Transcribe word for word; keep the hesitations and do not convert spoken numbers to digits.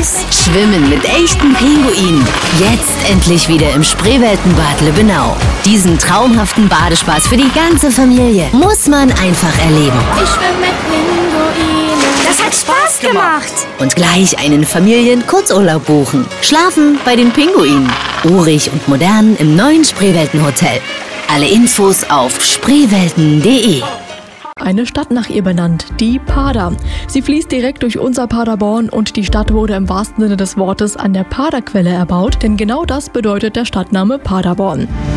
Los, schwimmen mit echten Pinguinen. Jetzt endlich wieder im Spreeweltenbad Lübbenau. Diesen traumhaften Badespaß für die ganze Familie muss man einfach erleben. Ich schwimme mit Pinguinen. Das hat Spaß gemacht. Und gleich einen Familien-Kurzurlaub buchen. Schlafen bei den Pinguinen. Urig und modern im neuen Spreeweltenhotel. Alle Infos auf spreewelten punkt de. Eine Stadt nach ihr benannt, die Pader. Sie fließt direkt durch unser Paderborn und die Stadt wurde im wahrsten Sinne des Wortes an der Paderquelle erbaut, denn genau das bedeutet der Stadtname Paderborn.